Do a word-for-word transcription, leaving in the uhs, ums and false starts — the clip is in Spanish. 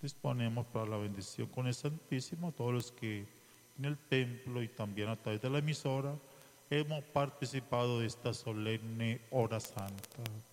Disponemos para la bendición con el Santísimo a todos los que en el templo y también a través de la emisora hemos participado de esta solemne hora santa.